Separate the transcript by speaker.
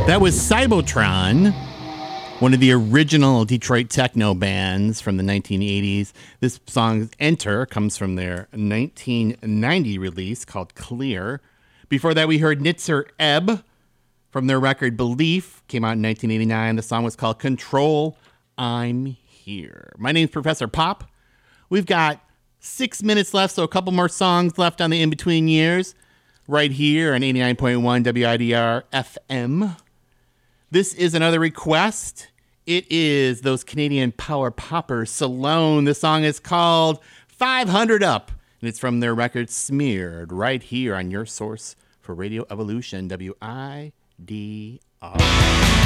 Speaker 1: That was Cybotron, one of the original Detroit techno bands from the 1980s. This song, Enter, comes from their 1990 release called Clear. Before that, we heard Nitzer Ebb from their record Belief, came out in 1989. The song was called Control, I'm Here. My name's Professor Pop. We've got 6 minutes left, so a couple more songs left on the in-between years, right here on 89.1 WIDR FM. This is another request. It is those Canadian power poppers, Salone. The song is called 500 Up, and it's from their record Smeared, right here on your source for Radio Evolution, WIDR.